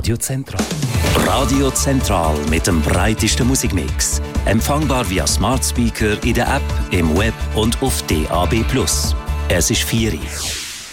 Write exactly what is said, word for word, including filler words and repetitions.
Radio Zentral. Radio Zentral mit dem breitesten Musikmix. Empfangbar via Smart Speaker in der App, im Web und auf D A B plus. Es ist vier Uhr.